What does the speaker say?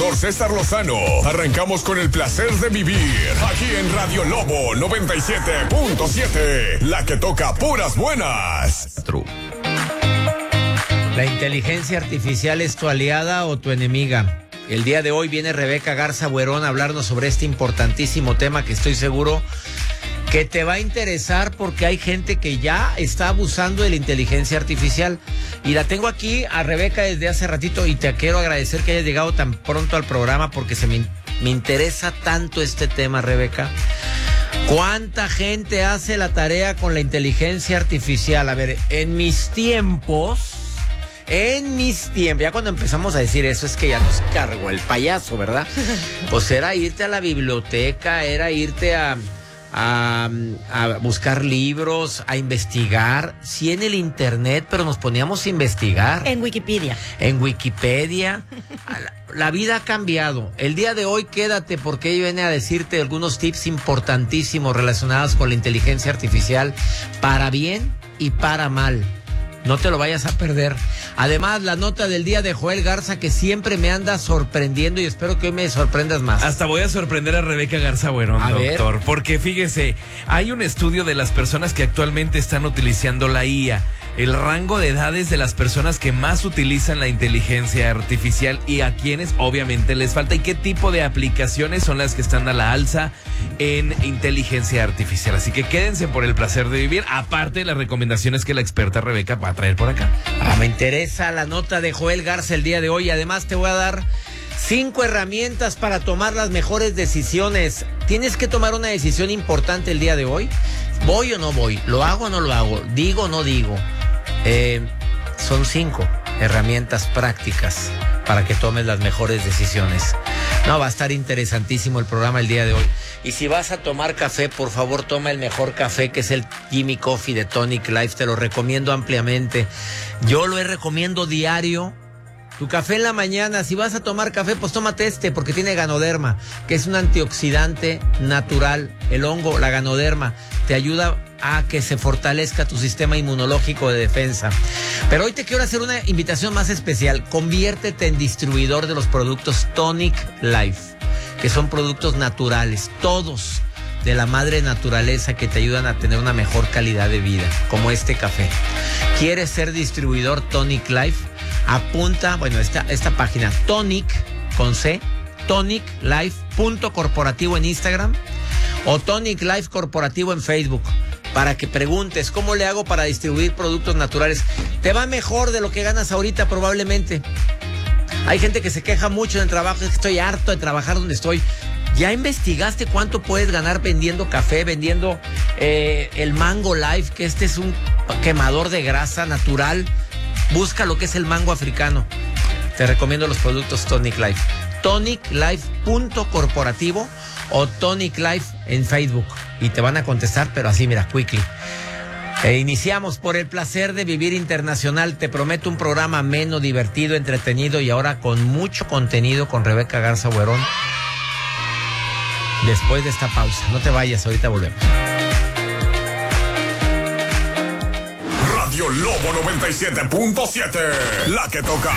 servidor César Lozano. Arrancamos con el placer de vivir. Aquí en Radio Lobo 97.7. La que toca puras buenas. True. ¿La inteligencia artificial es tu aliada o tu enemiga? El día de hoy viene Rebeca Garza Buerón a hablarnos sobre este importantísimo tema que estoy seguro que te va a interesar porque hay gente que ya está abusando de la inteligencia artificial. Y la tengo aquí a Rebeca desde hace ratito y te quiero agradecer que hayas llegado tan pronto al programa porque me interesa tanto este tema, Rebeca. ¿Cuánta gente hace la tarea con la inteligencia artificial? A ver, en mis tiempos, ya cuando empezamos a decir eso es que ya nos cargó el payaso, ¿verdad? Pues era irte a la biblioteca, era irte a buscar libros, a investigar, sí en el internet, pero nos poníamos a investigar. En Wikipedia. La vida ha cambiado. El día de hoy quédate porque ella viene a decirte algunos tips importantísimos relacionados con la inteligencia artificial para bien y para mal. No te lo vayas a perder. Además, la nota del día de Joel Garza, que siempre me anda sorprendiendo y espero que hoy me sorprendas más. Hasta voy a sorprender a Rebeca Garza Buerón, doctor. Porque fíjese, hay un estudio de las personas que actualmente están utilizando la IA. El rango de edades de las personas que más utilizan la inteligencia artificial y a quienes obviamente les falta y qué tipo de aplicaciones son las que están a la alza en inteligencia artificial. Así que quédense por el placer de vivir, aparte de las recomendaciones que la experta Rebeca va a traer por acá. Me interesa la nota de Joel Garza el día de hoy. Además te voy a dar 5 herramientas para tomar las mejores decisiones. Tienes que tomar una decisión importante el día de hoy. ¿Voy o no voy? ¿Lo hago o no lo hago? ¿Digo o no digo? Son 5 herramientas prácticas para que tomes las mejores decisiones. No, va a estar interesantísimo el programa el día de hoy. Y si vas a tomar café, por favor toma el mejor café, que es el Jimmy Coffee de Tonic Life. Te lo recomiendo ampliamente. Yo lo recomiendo diario. Tu café en la mañana, si vas a tomar café, pues tómate porque tiene ganoderma, que es un antioxidante natural. El hongo, la ganoderma, te ayuda a que se fortalezca tu sistema inmunológico de defensa. Pero hoy te quiero hacer una invitación más especial. Conviértete en distribuidor de los productos Tonic Life, que son productos naturales, todos de la madre naturaleza, que te ayudan a tener una mejor calidad de vida, como este café. ¿Quieres ser distribuidor Tonic Life? Apunta, esta página, Tonic, con C, toniclife.corporativo en Instagram o Tonic Life Corporativo en Facebook, para que preguntes, ¿cómo le hago para distribuir productos naturales? Te va mejor de lo que ganas ahorita probablemente. Hay gente que se queja mucho en el trabajo, es que estoy harto de trabajar donde estoy. ¿Ya investigaste cuánto puedes ganar vendiendo café, vendiendo el Mango Life, que este es un quemador de grasa natural? Busca lo que es el mango africano. Te recomiendo los productos Tonic Life. toniclife.corporativo o Tonic Life en Facebook. Y te van a contestar, pero así, mira, quickly. Iniciamos por el placer de vivir internacional. Te prometo un programa ameno, divertido, entretenido y ahora con mucho contenido con Rebeca Garza Buerón. Después de esta pausa. No te vayas, ahorita volvemos. Radio Lobo 97.7. La que toca